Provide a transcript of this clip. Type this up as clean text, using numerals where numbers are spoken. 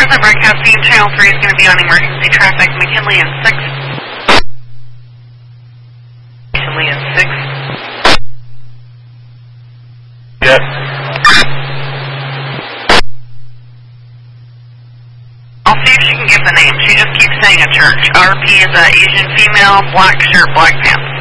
the broadcasting, Channel 3 is going to be on emergency traffic, McKinley and 6. McKinley and 6. Yes. I'll see if she can give the name. She just keeps saying a church. RP is an Asian female, black shirt, black pants.